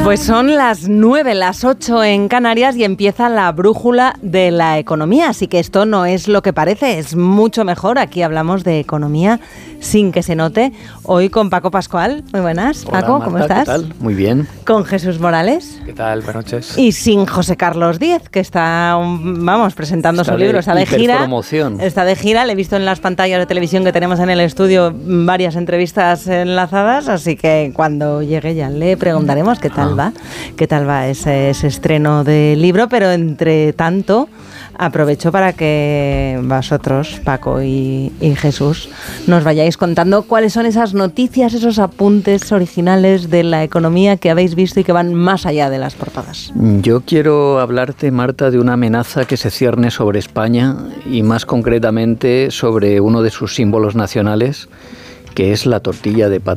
Pues son las 9, las 8 en Canarias y empieza la brújula de la economía. Así que esto no es lo que parece, es mucho mejor. Aquí hablamos de economía sin que se note. Hoy con Paco Pascual. Muy buenas. Hola, Paco, Marta, ¿cómo estás? ¿qué tal? Muy bien. Con Jesús Morales. ¿Qué tal? Buenas noches. Y sin José Carlos Díez, que está, presentando su libro. Está de gira. Está de gira. Le he visto en las pantallas de televisión que tenemos en el estudio varias entrevistas enlazadas. Así que cuando llegue ya le preguntaremos qué tal va ese estreno del libro, pero entre tanto aprovecho para que vosotros, Paco y Jesús, nos vayáis contando cuáles son esas noticias, esos apuntes originales de la economía que habéis visto y que van más allá de las portadas. Yo quiero hablarte, Marta, de una amenaza que se cierne sobre España y más concretamente sobre uno de sus símbolos nacionales, que es la tortilla de patata.